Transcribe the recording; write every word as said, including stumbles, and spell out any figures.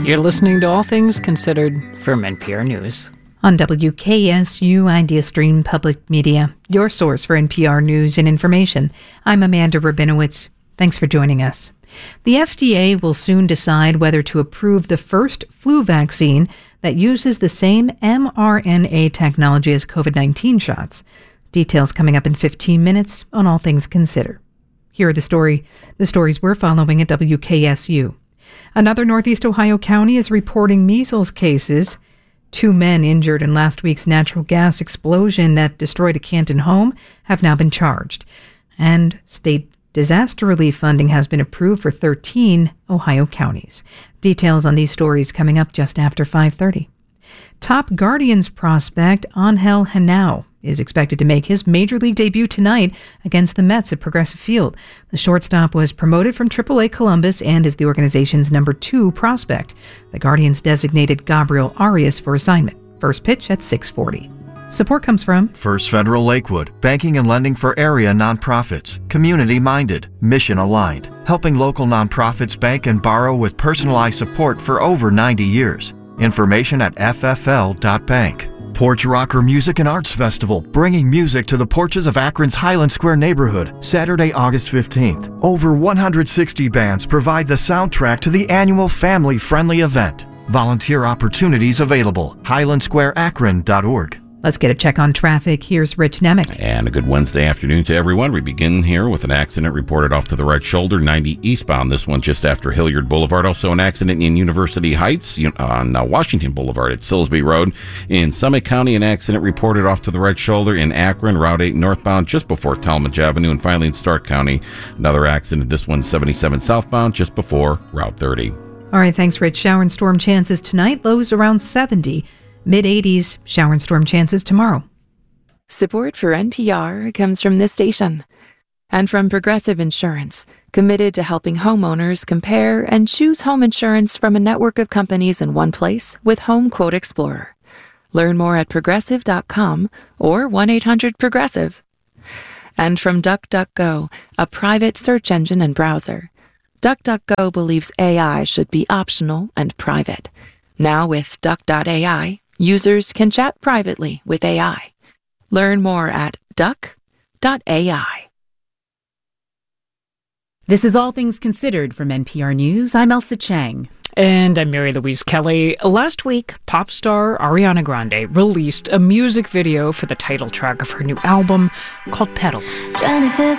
You're listening to All Things Considered from N P R News. On W K S U Idea Stream Public Media, your source for N P R news and information. I'm Amanda Rabinowitz. Thanks for joining us. The F D A will soon decide whether to approve the first flu vaccine that uses the same mRNA technology as COVID nineteen shots. Details coming up in fifteen minutes on All Things Considered. Here are the story, the stories we're following at W K S U. Another Northeast Ohio county is reporting measles cases. Two men injured in last week's natural gas explosion that destroyed a Canton home have now been charged. And state disaster relief funding has been approved for thirteen Ohio counties. Details on these stories coming up just after five thirty. Top Guardians prospect Angel Henao is expected to make his major league debut tonight against the Mets at Progressive Field. The shortstop was promoted from triple A Columbus and is the organization's number two prospect. The Guardians designated Gabriel Arias for assignment. First pitch at six forty. Support comes from First Federal Lakewood, banking and lending for area nonprofits, community-minded, mission-aligned, helping local nonprofits bank and borrow with personalized support for over ninety years. Information at f f l dot bank. Porch Rocker Music and Arts Festival, bringing music to the porches of Akron's Highland Square neighborhood, Saturday, August fifteenth. Over one hundred sixty bands provide the soundtrack to the annual family-friendly event. Volunteer opportunities available. highland square akron dot org. Let's get a check on traffic. Here's Rich Nemec. And a good Wednesday afternoon to everyone. We begin here with an accident reported off to the right shoulder, ninety eastbound. This one just after Hilliard Boulevard. Also an accident in University Heights on uh, Washington Boulevard at Silsbee Road. In Summit County, an accident reported off to the right shoulder in Akron, Route eight northbound, just before Talmadge Avenue. And finally in Stark County, another accident. This one seventy-seven southbound, just before Route thirty. All right, thanks, Rich. Shower and storm chances tonight, lows around seventy. mid eighties, shower and storm chances tomorrow. Support for N P R comes from this station and from Progressive Insurance, committed to helping homeowners compare and choose home insurance from a network of companies in one place with Home Quote Explorer. Learn more at progressive dot com or one eight hundred progressive. And from DuckDuckGo, a private search engine and browser. DuckDuckGo believes A I should be optional and private. Now with Duck dot A I, users can chat privately with A I. Learn more at duck dot A I. This is All Things Considered from N P R News. I'm Elsa Chang. And I'm Mary Louise Kelly. Last week, pop star Ariana Grande released a music video for the title track of her new album called Pedal.